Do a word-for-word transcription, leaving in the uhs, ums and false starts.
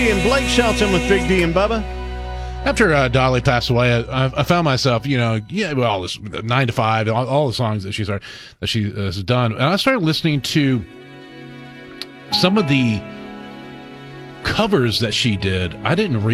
D and Blake Shelton with Big D and Bubba. After uh, Dolly passed away, I, I found myself, you know, yeah, well, all this nine to five, all, all the songs that she's that she has done, and I started listening to some of the covers that she did. I didn't read.